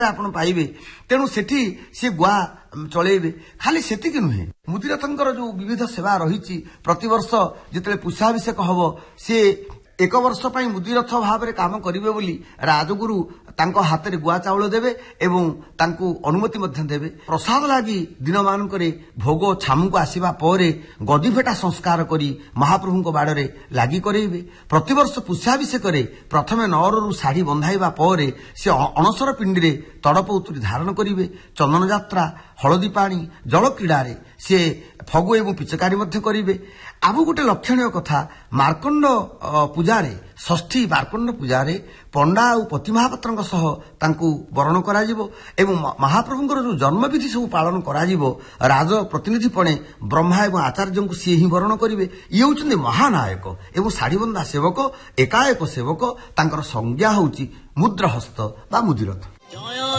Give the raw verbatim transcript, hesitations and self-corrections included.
ଆପଣ ପାଇବେ। ତେଣୁ ସେଠି ସେ ଗୁଆ ଚଳେଇବେ। ଖାଲି ସେତିକି ନୁହେଁ, ମୁଦିରଥଙ୍କର ଯୋଉ ବିବିଧ ସେବା ରହିଛି, ପ୍ରତିବର୍ଷ ଯେତେବେଳେ ପୁଷ୍ୟାଭିଷେକ ହବ ସେ ଏକ ବର୍ଷ ପାଇଁ ମୁଦିରଥ ଭାବରେ କାମ କରିବେ ବୋଲି ରାଜଗୁରୁ ତାଙ୍କ ହାତରେ ଗୁଆ ଚାଉଳ ଦେବେ ଏବଂ ତାଙ୍କୁ ଅନୁମତି ମଧ୍ୟ ଦେବେ। ପ୍ରସାଦ ଲାଗି ଦିନମାନଙ୍କରେ ଭୋଗ ଛାମୁକୁ ଆସିବା ପରେ ଗଦିଭେଟା ସଂସ୍କାର କରି ମହାପ୍ରଭୁଙ୍କ ବାଡ଼ରେ ଲାଗି କରାଇବେ। ପ୍ରତିବର୍ଷ ପୁଷ୍ୟାଭିଷେକରେ ପ୍ରଥମେ ନଅରରୁ ଶାଢ଼ୀ ବନ୍ଧାଇବା ପରେ ସେ ଅଣସର ପିଣ୍ଡିରେ ତଡ଼ପ ଉତୁରି ଧାରଣ କରିବେ। ଚନ୍ଦନ ଯାତ୍ରା, ହଳଦୀ ପାଣି, ଜଳ କ୍ରୀଡ଼ାରେ ସେ ଫଗୁ ଏବଂ ପିଚକାରୀ ମଧ୍ୟ କରିବେ। ଆଉ ଗୋଟେ ଲକ୍ଷଣୀୟ କଥା, ମାର୍କଣ୍ଡ ପୂଜାରେ ଷଷ୍ଠୀ ମାର୍କଣ୍ଡ ପୂଜାରେ ପଣ୍ଡା ଆଉ ପତି ମହାପାତ୍ରଙ୍କ ସହ ତାଙ୍କୁ ବରଣ କରାଯିବ ଏବଂ ମହାପ୍ରଭୁଙ୍କର ଯେଉଁ ଜନ୍ମବିଧି ସବୁ ପାଳନ କରାଯିବ ରାଜ ପ୍ରତିନିଧିପଣେ ବ୍ରହ୍ମା ଏବଂ ଆଚାର୍ଯ୍ୟଙ୍କୁ ସିଏ ହିଁ ବରଣ କରିବେ। ଇଏ ହେଉଛନ୍ତି ମହାନାୟକ ଏବଂ ଶାଢ଼ୀବନ୍ଧା ସେବକ, ଏକାଏକ ସେବକ। ତାଙ୍କର ସଂଜ୍ଞା ହେଉଛି ମୁଦ୍ରହସ୍ତ ବା ମୁଦିରଥ।